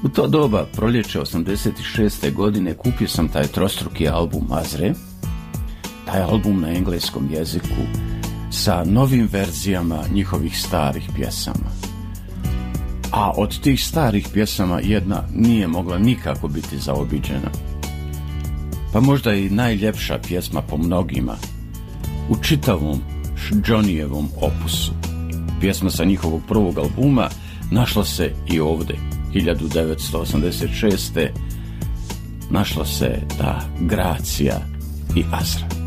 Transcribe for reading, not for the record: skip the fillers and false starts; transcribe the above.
U to doba, proljeće 86. godine, kupio sam taj trostruki album Azre, taj album na engleskom jeziku, sa novim verzijama njihovih starih pjesama. A od tih starih pjesama jedna nije mogla nikako biti zaobiđena. Pa možda i najljepša pjesma po mnogima, u čitavom Johnnyjevom opusu. Pjesma sa njihovog prvog albuma našla se i ovdje, 1986. našla se ta Gracija i Azra.